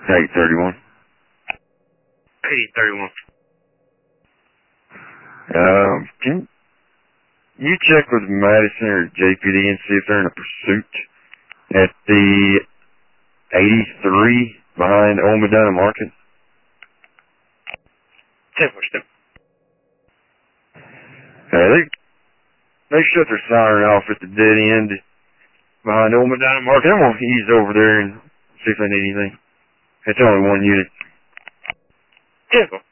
831. 831. Can you check with Madison or JPD and see if they're in a pursuit at the 83 behind Old Medina Market? 10-4. They shut their siren off at the dead end behind Old Medina Market. I'm going to ease over there and see if they need anything. It's only one unit. 10-4.